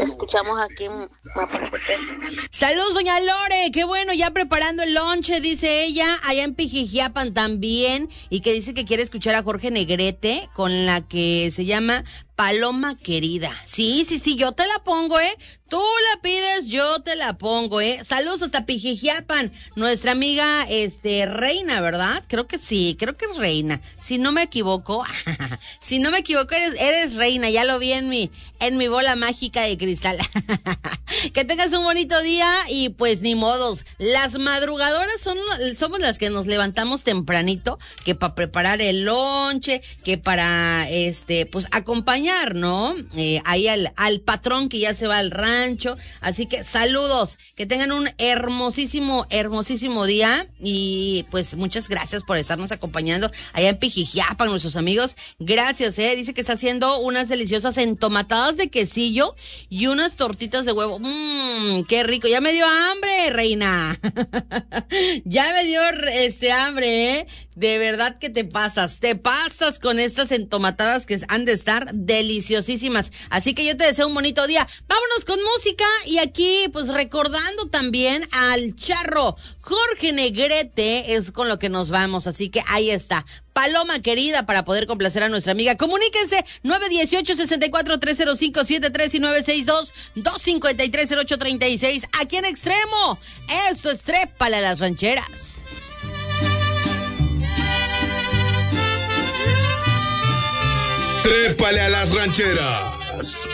escuchamos aquí en Mapaltepec. Saludos, doña Lore, qué bueno, ya preparando el lonche, dice ella, allá en Pijijiapan también, y que dice que quiere escuchar a Jorge Negrete con la que se llama Paloma Querida. Sí, yo te la pongo, Tú la pides, yo te la pongo, Saludos hasta Pijijiapan, nuestra amiga, Reina, ¿verdad? Creo que sí, creo que es Reina. Si no me equivoco, eres Reina, ya lo vi en mi bola mágica de cristal. Que tengas un bonito día y pues ni modos. Las madrugadoras somos las que nos levantamos tempranito, que para preparar el lonche, que para, pues acompañar, ¿no? Ahí al patrón que ya se va al rancho. Así que saludos, que tengan un hermosísimo día y pues muchas gracias por estarnos acompañando allá en Pijijiapan, nuestros amigos. Gracias, Dice que está haciendo unas deliciosas entomatadas de quesillo y unas tortitas de huevo. Qué rico. Ya me dio hambre, Reina. Ya me dio hambre, De verdad que te pasas con estas entomatadas que han de estar deliciosísimas. Así que yo te deseo un bonito día. Vámonos con música y aquí pues recordando también al charro Jorge Negrete es con lo que nos vamos. Así que ahí está. Paloma Querida, para poder complacer a nuestra amiga. Comuníquense 918-64-305-73 y 962-253-0836. Aquí en Extremo. Esto es Trépale a las Rancheras. Trépale a las Rancheras.